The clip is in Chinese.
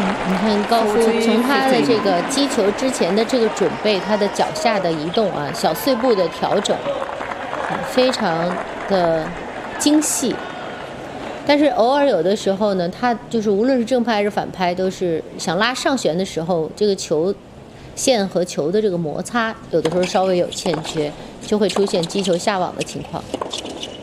你看高夫从他的这个击球之前的这个准备，他的脚下的移动啊，小碎步的调整，非常的精细。但是偶尔有的时候呢，他就是无论是正拍还是反拍，都是想拉上旋的时候，这个球线和球的这个摩擦，有的时候稍微有欠缺，就会出现击球下网的情况。